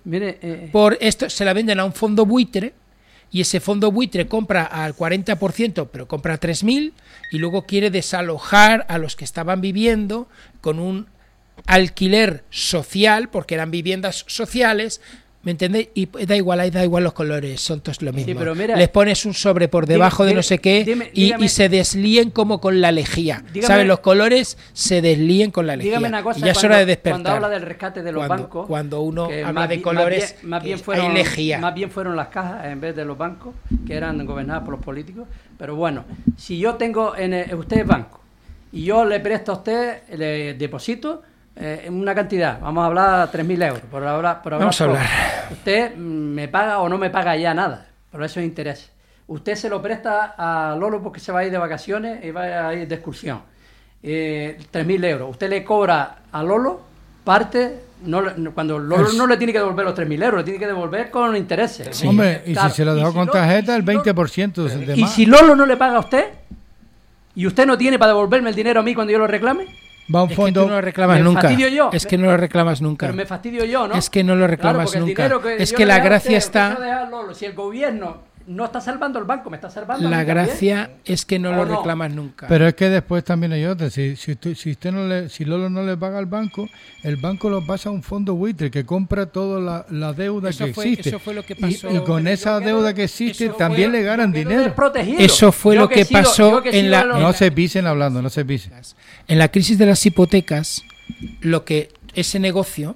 esto, se la venden a un fondo buitre, y ese fondo buitre compra al 40%, pero compra 3.000, y luego quiere desalojar a los que estaban viviendo con un alquiler social, porque eran viviendas sociales, ¿me entendéis? Y da igual los colores, son todos lo mismo. Sí, pero mira, les pones un sobre por debajo de no sé qué y se deslíen como con la lejía. ¿Sabes? Los colores se deslíen con la lejía. Dígame una cosa, y ya es hora de despertar. Cuando habla del rescate de los bancos... Cuando uno habla de colores, hay lejía. Más bien fueron las cajas en vez de los bancos, que eran gobernadas por los políticos. Pero bueno, si yo tengo... usted es banco, y yo le presto a usted, le deposito... una cantidad, vamos a hablar 3.000 euros por hablar. Vamos a hablar. Usted me paga o no me paga ya nada, por eso es interés. Usted se lo presta a Lolo porque se va a ir de vacaciones y va a ir de excursión. 3.000 euros. Usted le cobra a Lolo parte, cuando Lolo no le tiene que devolver los 3.000 euros, le tiene que devolver con intereses. Sí. Hombre, y claro, si se lo dejó con tarjeta, el 20% del demás. Y si Lolo no le paga a usted, y usted no tiene para devolverme el dinero a mí cuando yo lo reclame, va a un fondo. Es que tú no lo reclamas nunca. Es que no lo reclamas nunca. Pero me fastidio yo, ¿no? Es que no lo reclamas nunca. Es que la gracia está. Si el gobierno no está salvando el banco, me está salvando. La gracia es que no lo reclamas nunca. Pero es que después también hay otra. Si Lolo no le paga al banco, el banco lo pasa a un fondo buitre que compra toda la deuda que existe. Eso fue lo que pasó. Y con esa deuda que existe también le ganan dinero. Eso fue lo que pasó en la. No se pisen hablando, no se pisen. En la crisis de las hipotecas, ese negocio,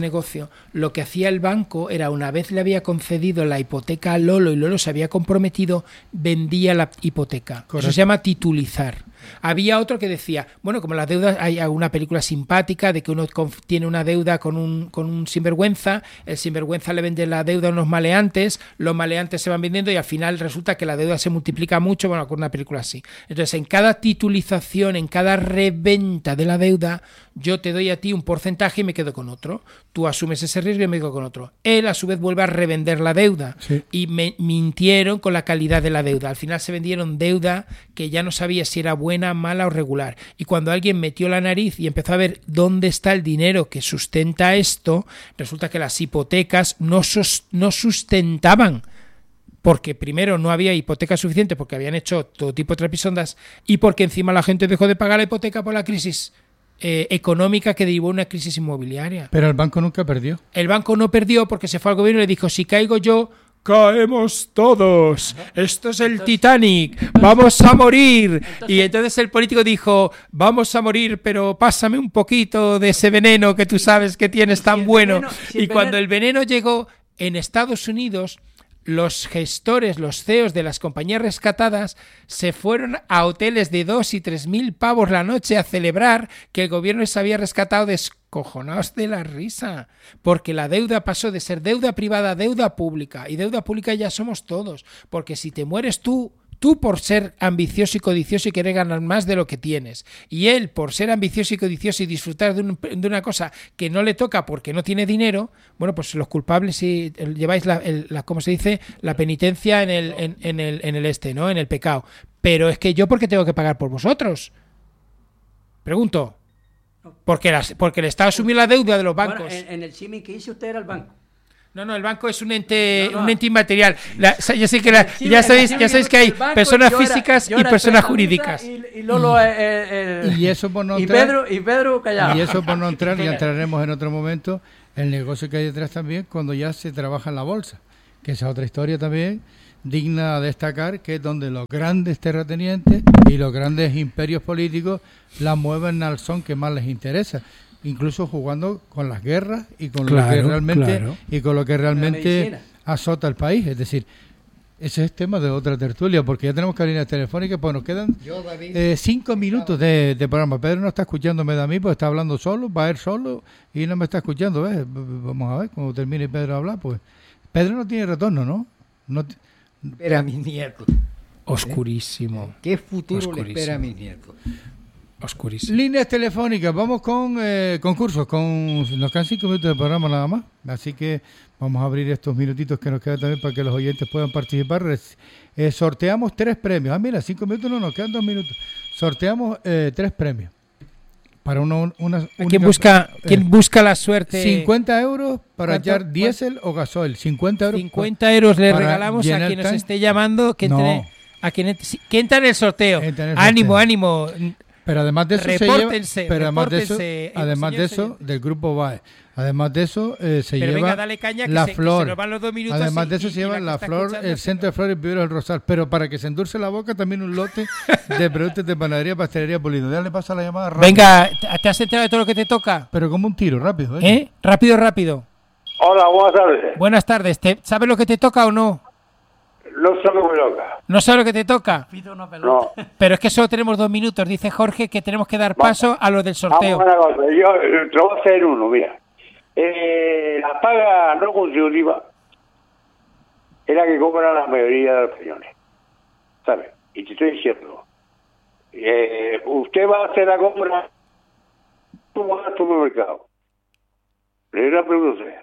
lo que hacía el banco era, una vez le había concedido la hipoteca a Lolo y Lolo se había comprometido, vendía la hipoteca. Correcto. Eso se llama titulizar. Había otro que decía, bueno, como las deudas, hay una película simpática de que uno tiene una deuda con un sinvergüenza, el sinvergüenza le vende la deuda a unos maleantes, los maleantes se van vendiendo y al final resulta que la deuda se multiplica mucho, bueno, con una película así. Entonces, en cada titulización, en cada reventa de la deuda, yo te doy a ti un porcentaje y me quedo con otro. Tú asumes ese riesgo y me quedo con otro. Él, a su vez, vuelve a revender la deuda. Sí. Y me mintieron con la calidad de la deuda. Al final se vendieron deuda que ya no sabía si era buena, mala o regular. Y cuando alguien metió la nariz y empezó a ver dónde está el dinero que sustenta esto, resulta que las hipotecas no sustentaban. Porque primero no había hipoteca suficiente porque habían hecho todo tipo de trapisondas y porque encima la gente dejó de pagar la hipoteca por la crisis económica que derivó una crisis inmobiliaria. Pero el banco nunca perdió. El banco no perdió porque se fue al gobierno y le dijo, si caigo yo, caemos todos. Esto es el Titanic. Vamos a morir. Y entonces el político dijo, vamos a morir, pero pásame un poquito de ese veneno que tú sabes que tienes tan bueno. Y cuando el veneno llegó en Estados Unidos, los gestores, los CEOs de las compañías rescatadas se fueron a hoteles de 2 y 3.000 pavos la noche a celebrar que el gobierno les había rescatado, descojonados de la risa, porque la deuda pasó de ser deuda privada a deuda pública, y deuda pública ya somos todos, porque si te mueres tú por ser ambicioso y codicioso y querer ganar más de lo que tienes, y él por ser ambicioso y codicioso y disfrutar de una cosa que no le toca porque no tiene dinero, bueno, pues los culpables si lleváis ¿cómo se dice? La penitencia en el ¿no? En el pecado. Pero es que yo, ¿por qué tengo que pagar por vosotros? Pregunto. Porque el Estado asumió la deuda de los bancos. Bueno, en el símil que hice usted era el banco. No, el banco es un ente inmaterial. Ya sabéis que hay personas físicas y personas jurídicas. Y Lolo y eso por no entrar, y Pedro callado. Y eso por no entrar, ya entraremos en otro momento, el negocio que hay detrás también cuando ya se trabaja en la bolsa, que esa es otra historia también digna de destacar, que es donde los grandes terratenientes y los grandes imperios políticos la mueven al son que más les interesa, incluso jugando con las guerras y con lo que realmente azota el país. Es decir, ese es tema de otra tertulia, porque ya tenemos cabinas telefónicas, pues nos quedan 5 minutos de programa. Pedro no está escuchándome de mí, pues está hablando solo, va a ir solo y no me está escuchando. ¿Ves? Vamos a ver, cuando termine Pedro a hablar, pues Pedro no tiene retorno, ¿no? Espera a mis nietos. Oscurísimo. ¿Qué futuro le espera a mis nietos? Oscurísimo. Líneas telefónicas, vamos con concursos, nos quedan 5 minutos de programa nada más, así que vamos a abrir estos minutitos que nos quedan también para que los oyentes puedan participar. Sorteamos 3 premios. Mira, 5 minutos no, nos quedan 2 minutos. Sorteamos 3 premios. Para ¿Quién busca la suerte? 50 euros para hallar diésel o gasoil. 50 euros. 50 euros le regalamos a quien nos esté llamando. Que entra en el sorteo. Ánimo. Pero además de eso además de eso del grupo BAE. Además de eso se lleva la flor. Se nos van los 2 minutos. Además de eso se lleva la flor, el Centro de Flores Viveros del Rosal. Pero para que se endulce la boca también un lote de productos de panadería, pastelería, pulido. Ya le pasa la llamada rápido. Venga, ¿te has enterado de todo lo que te toca? Pero como un tiro, rápido. Rápido. Hola, buenas tardes. Buenas tardes. ¿Sabes lo que te toca o no? No sé lo que me toca. ¿No sabes lo que te toca? No. Pero es que solo tenemos 2 minutos. Dice Jorge que tenemos que dar paso a lo del sorteo. Yo te voy a hacer uno, mira. La paga no contributiva es la que cobra la mayoría de los españoles, ¿sabes? Y te estoy diciendo, usted va a hacer la compra, tú vas al supermercado. Le doy una pregunta a usted.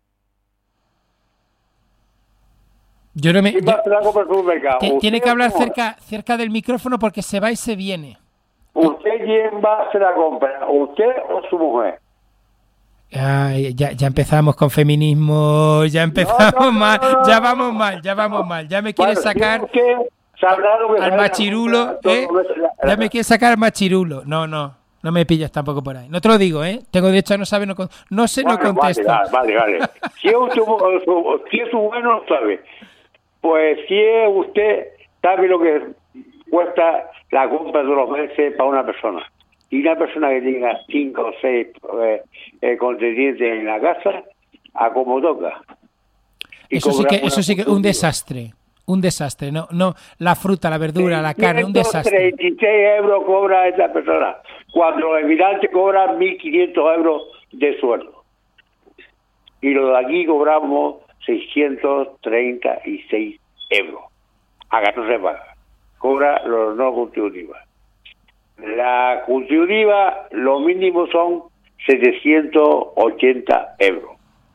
Yo no me. ¿Quién va a hacer la compra al supermercado? Tiene que hablar cerca del micrófono porque se va y se viene. ¿Usted quién va a hacer la compra? ¿Usted o su mujer? Ay, ya empezamos con feminismo, ya empezamos mal, ya vamos mal, ya me quiere sacar al machirulo, ya me quiere sacar al machirulo. No me pillas tampoco por ahí. No te lo digo, tengo derecho a no saber, no contesto. Vale. Si es su bueno, no sabe. Pues si es usted, sabe lo que cuesta la compra de los meses para una persona. Y una persona que tenga 5 o 6 contendientes en la casa, a como toca. Eso sí que un desastre. No, la fruta, la verdura, la carne, un desastre. 36 euros cobra esta persona, cuando los emigrantes cobran 1.500 euros de sueldo. Y los de aquí cobramos 636 euros. Acá no se paga. Cobra los no contributivos. La contributiva, lo mínimo son 780 euros.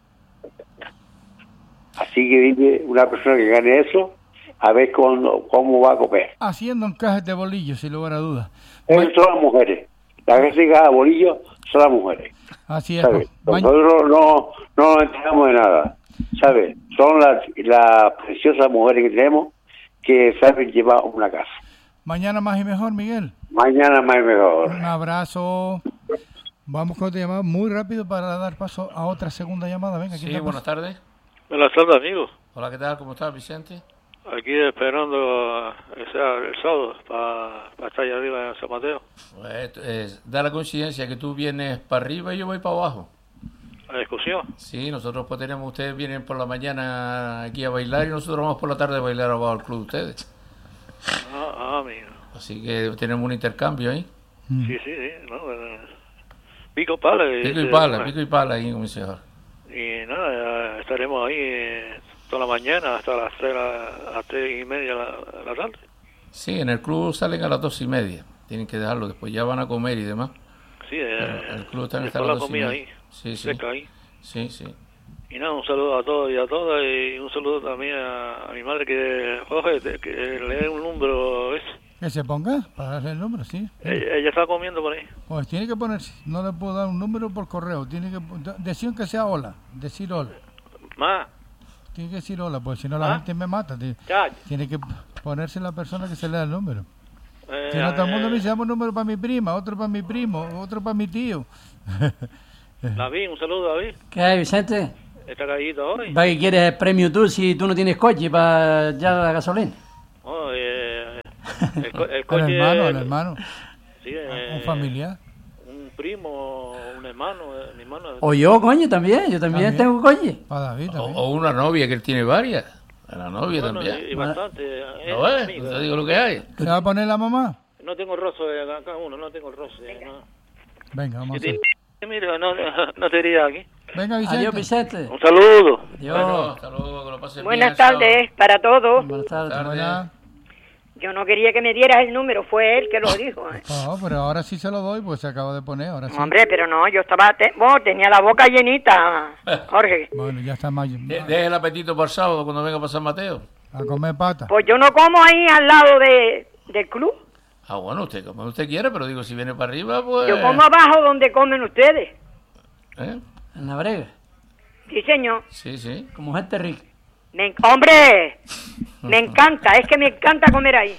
Así que dice una persona que gane eso, a ver cómo va a comer. Haciendo encajes de bolillos, sin lugar a dudas. Son las mujeres. La que se gana bolillos son las mujeres. Así es. ¿Sabes? Nosotros no nos enteramos de nada. ¿Sabes? Son las preciosas mujeres que tenemos que saben llevar una casa. Mañana más y mejor, Miguel. Mañana más y mejor. Un abrazo. Vamos con otra llamada muy rápido para dar paso a otra segunda llamada. Venga, sí, buenas tardes. Buenas tardes, amigo. Hola, ¿qué tal? ¿Cómo estás, Vicente? Aquí esperando el sábado para estar allá arriba en San Mateo. Pues, da la coincidencia que tú vienes para arriba y yo voy para abajo. ¿A la discusión? Sí, nosotros pues ustedes vienen por la mañana aquí a bailar y nosotros vamos por la tarde a bailar abajo al club de ustedes. Amigo. Así que tenemos un intercambio ahí. Sí, no, pico y pala. Pico y pala ahí, como dice Jorge. Y nada, estaremos ahí toda la mañana hasta las 3:30 de la tarde. Sí, en el club salen a las 2:30. Tienen que dejarlo, después ya van a comer y demás. Sí, el club también está a la las 2:30. comida ahí, sí. cerca ahí. Sí. Y nada, un saludo a todos y a todas, y un saludo también a mi madre que le dé un número ese. Que se ponga para darle el número, sí. Ella está comiendo por ahí. Pues tiene que ponerse, no le puedo dar un número por correo, tiene que decir que sea hola, decir hola. Ma. Tiene que decir hola, pues si no la gente me mata. Tiene que ponerse la persona que se le da el número. Si no, todo el mundo me dice, dame un número para mi prima, otro para mi primo, otro para mi tío. David, un saludo, David. ¿Qué hay, Vicente? ¿Está caído hoy? ¿Para qué quieres el premio tú si tú no tienes coche para ya la gasolina? Oh, el coche... Al hermano. Sí, un familiar. Un primo, un hermano, mi hermano. O yo, coño, también. Yo también tengo coche. Para David también. O una novia, que él tiene varias. A la novia también. Y bastante. ¿No ves? Te digo lo que hay. ¿Se va a poner la mamá? No tengo el roce cada uno, no tengo el roce. No. Venga, vamos a hacer. Mira, no te iría aquí. Venga, Vicente. Adiós, Vicente. Un saludo. Adiós. Bueno, hasta luego, que lo pasen Buenas bien, tardes para todos. Buenas tardes. Hola. Yo no quería que me dieras el número, fue él que lo dijo. No, pero ahora sí se lo doy, pues se acaba de poner, ahora sí. Hombre, pero no, yo estaba... tenía la boca llenita, Jorge. Bueno, ya está más. Deje el apetito para el sábado cuando venga para San Mateo. A comer pata. Pues yo no como ahí al lado del club. Ah, bueno, usted como usted quiere, pero digo, si viene para arriba, pues... Yo como abajo donde comen ustedes. ¿Eh? En la brega. Sí, señor. Sí, sí. Como gente rica. Hombre, me encanta, es que me encanta comer ahí.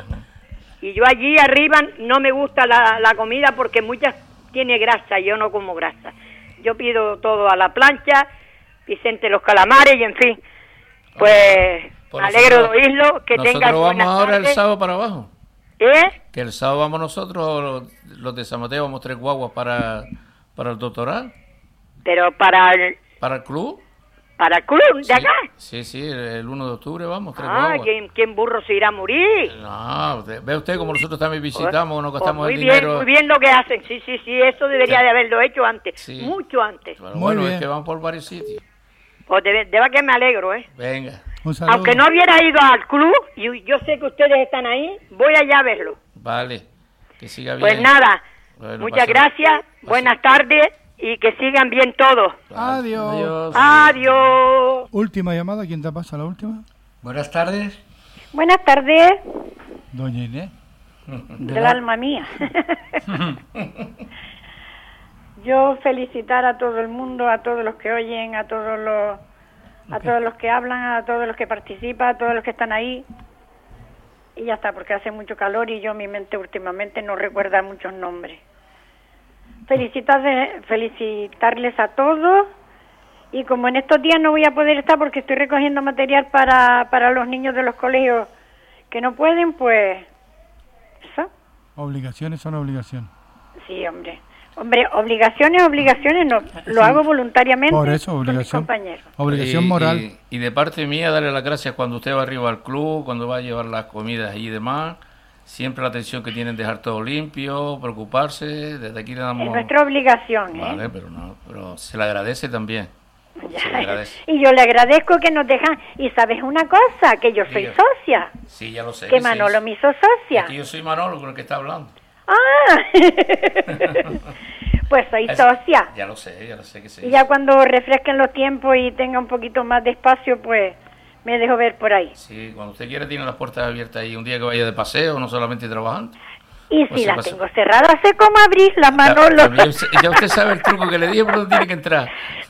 Y yo allí arriba no me gusta la comida porque muchas tiene grasa y yo no como grasa. Yo pido todo a la plancha, Vicente los calamares y en fin. Pues me alegro de oírlo, que tengas buenas tardes. Nosotros vamos ahora el sábado para abajo. ¿Eh? Que el sábado vamos nosotros, los de San Mateo, vamos 3 guaguas para el doctoral. Pero para el club. ¿Para el club de acá? Sí, el 1 de octubre vamos, 3 Ah, guaguas. ¿quién burro se irá a morir? No, ve usted como nosotros también visitamos, nos gastamos muy el bien, dinero. muy bien lo que hacen, sí, eso debería de haberlo hecho antes, Sí. mucho antes. Pero bueno, es que van por varios sitios. Pues de verdad que me alegro, Venga. Un saludo. Aunque no hubiera ido al club, y yo sé que ustedes están ahí, voy allá a verlo. Vale, que siga bien. Pues nada, Bueno, muchas gracias, buenas tardes y que sigan bien todos. Adiós. Adiós. Última llamada, ¿quién te pasa la última? Buenas tardes. Buenas tardes, Doña Inés. del alma mía. Yo felicitar a todo el mundo, a todos los que oyen, a todos los que hablan, a todos los que participan, a todos los que están ahí. Y ya está, porque hace mucho calor y yo mi mente últimamente no recuerda muchos nombres. Felicitarles a todos, y como en estos días no voy a poder estar porque estoy recogiendo material para los niños de los colegios que no pueden, pues eso. Obligaciones son obligaciones. Sí, hombre, obligaciones no, lo hago voluntariamente. Por eso, con mis obligación. compañeros. Obligación moral. Y de parte mía, darle las gracias cuando usted va arriba al club, cuando va a llevar las comidas y demás. Siempre la atención que tienen, dejar todo limpio, preocuparse. Desde aquí le damos... Es nuestra obligación, ¿eh? Vale, pero se le agradece también. Se le agradece. Y yo le agradezco que nos dejan. Y sabes una cosa, que yo soy socia. Sí, ya lo sé. Que Manolo me hizo socia. Es que yo soy Manolo con el que está hablando. Ah, pues soy socia. Ya lo sé que sí. Y ya cuando refresquen los tiempos y tenga un poquito más de espacio, pues me dejo ver por ahí. Sí, cuando usted quiera tiene las puertas abiertas ahí un día que vaya de paseo, no solamente trabajando. Y pues si las tengo cerradas, sé cómo abrirlas, Manolo. Ya usted sabe el truco que le di, pero tiene que entrar.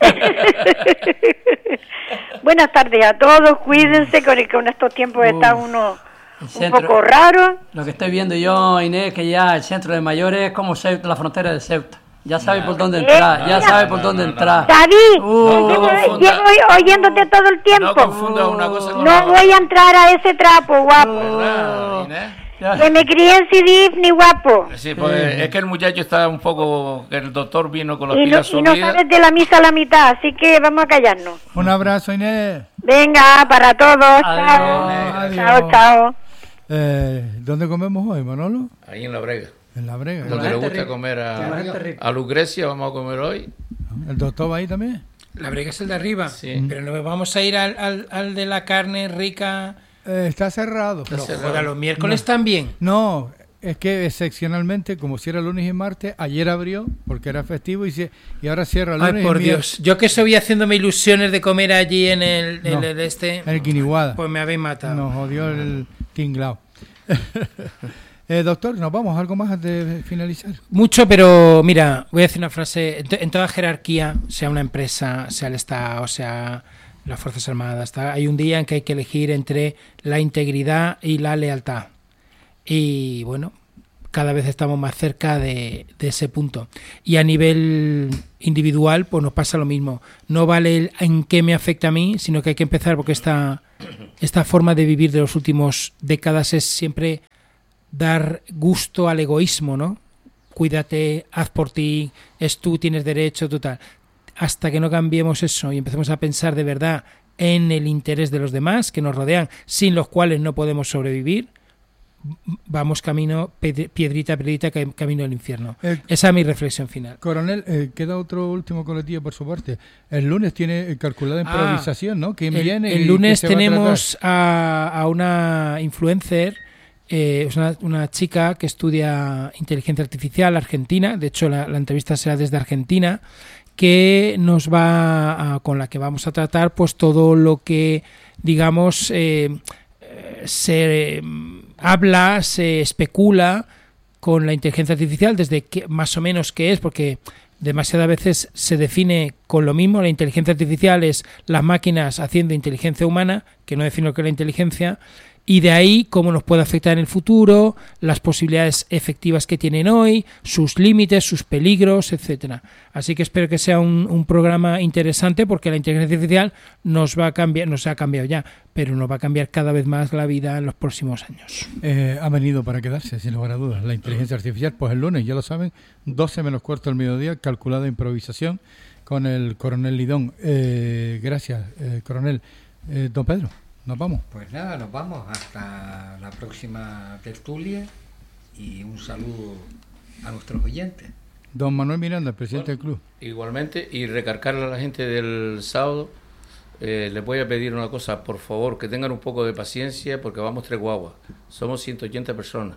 Buenas tardes a todos, cuídense, con estos tiempos está uno un poco raro. Lo que estoy viendo yo, Inés, que ya el centro de mayores es como Ceuta, la frontera de Ceuta. Ya sabe por dónde entrar, ya sabe por dónde entrar. David, llevo oyéndote todo el tiempo. No confunda una cosa con No voy a entrar a ese trapo, guapo. Que me críen CDIF ni guapo. Sí, pues es que el muchacho está un poco... El doctor vino con las Y pilas no subidas. sabes de la misa a la mitad, así que vamos a callarnos. Un abrazo, Inés. Venga, para todos. Adiós. Chao. ¿Dónde comemos hoy, Manolo? Ahí en La Brega. En La Brega. Donde le gusta comer a Lucrecia, vamos a comer hoy. ¿El doctor va ahí también? La Brega es el de arriba. Sí. Pero no vamos a ir al de la carne rica. Está cerrado. Joder, los miércoles también. No, es que excepcionalmente, como cierra lunes y martes, ayer abrió porque era festivo y ahora cierra lunes. Ay, por Dios. Yo que estoy haciéndome ilusiones de comer allí en el el Guiniguada. Pues me habéis matado. Nos jodió el tinglao. Doctor, ¿nos vamos? ¿Algo más antes de finalizar? Mucho, pero mira, voy a decir una frase. En toda jerarquía, sea una empresa, sea el Estado, sea las Fuerzas Armadas. Hay un día en que hay que elegir entre la integridad y la lealtad. Y bueno, cada vez estamos más cerca de ese punto. Y a nivel individual, pues nos pasa lo mismo. No vale el en qué me afecta a mí, sino que hay que empezar, porque esta forma de vivir de las últimas décadas es siempre dar gusto al egoísmo, ¿no? Cuídate, haz por ti, es tú, tienes derecho, total. Hasta que no cambiemos eso y empecemos a pensar de verdad en el interés de los demás que nos rodean, sin los cuales no podemos sobrevivir, vamos camino, piedrita a piedrita, camino al infierno. Esa es mi reflexión final. Coronel, queda otro último colectivo por su parte. El lunes tiene calculada improvisación, ¿no? ¿Quién viene? El lunes tenemos a una influencer, es una chica que estudia inteligencia artificial argentina. De hecho, la entrevista será desde Argentina, que nos con la que vamos a tratar pues todo lo que, digamos, se habla, se especula con la inteligencia artificial, desde qué, más o menos qué es, porque demasiadas veces se define con lo mismo. La inteligencia artificial es las máquinas haciendo inteligencia humana, que no define lo que es la inteligencia, y de ahí cómo nos puede afectar en el futuro, las posibilidades efectivas que tienen hoy, sus límites, sus peligros, etcétera. Así que espero que sea un programa interesante, porque la inteligencia artificial nos ha cambiado ya, pero nos va a cambiar cada vez más la vida en los próximos años. Ha venido para quedarse, sin lugar a dudas. La inteligencia artificial, pues el lunes, ya lo saben, 12 menos cuarto del mediodía, calculada improvisación con el coronel Lidón. Gracias, coronel. Don Pedro, ¿nos vamos? Pues nada, nos vamos hasta la próxima tertulia y un saludo a nuestros oyentes. Don Manuel Miranda, presidente del club. Igualmente, y recargarle a la gente del sábado, les voy a pedir una cosa, por favor, que tengan un poco de paciencia, porque vamos 3 guaguas, somos 180 personas,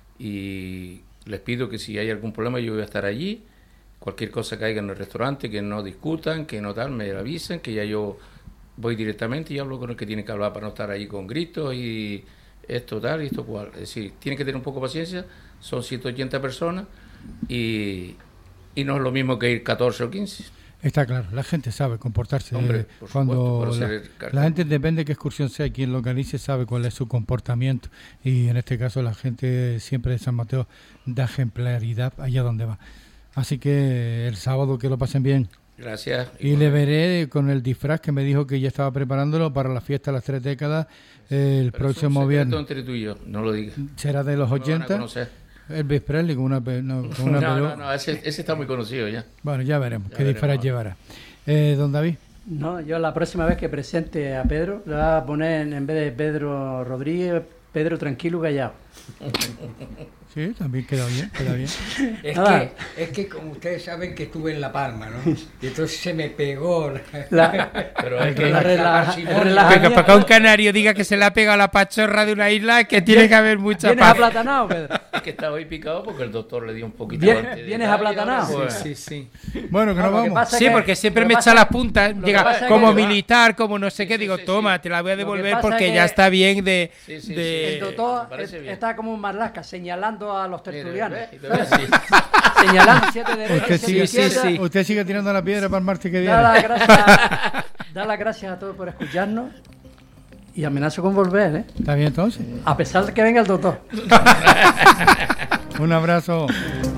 y les pido que si hay algún problema yo voy a estar allí, cualquier cosa que haya en el restaurante, que no discutan, que no tal, me avisen, que ya yo voy directamente y hablo con el que tiene que hablar para no estar ahí con gritos y esto tal y esto cual. Es decir, tienen que tener un poco de paciencia, son 180 personas y no es lo mismo que ir 14 o 15. Está claro, la gente sabe comportarse. Hombre, cuando la gente, depende de qué excursión sea, quien lo organice sabe cuál es su comportamiento, y en este caso la gente siempre de San Mateo da ejemplaridad allá donde va. Así que el sábado que lo pasen bien. Gracias. Y le veré con el disfraz que me dijo que ya estaba preparándolo para la fiesta de las 3 décadas el próximo viernes. Entre tú y yo, no lo digas. Será de los 80. Elvis Presley con una peluca. No, ese está muy conocido ya. Bueno, ya veremos qué disfraz llevará. Don David. No, yo la próxima vez que presente a Pedro le voy a poner, en vez de Pedro Rodríguez, Pedro Tranquilo Callao. Sí, también queda bien, queda bien. Es que como ustedes saben que estuve en La Palma, ¿no? Y entonces se me pegó pero es que para que un canario diga que se le ha pegado la pachorra de una isla, que tiene que haber mucha paz. ¿Vienes aplatanado, Pedro? Es que estaba ahí picado porque el doctor le dio un poquito ¿Vienes aplatanado? Sí. Bueno, que nos vamos. Sí, porque siempre me echa las puntas, llega como militar, como no sé qué, digo, toma, te la voy a devolver porque ya está bien de... El doctor está como un marlasca, señalando a los tertulianos. Señalando 7 derechos. Usted sigue tirando la piedra para el martes que viene. Da las gracias a todos por escucharnos y amenazo con volver, ¿eh? ¿Está bien entonces? A pesar de que venga el doctor. Un abrazo.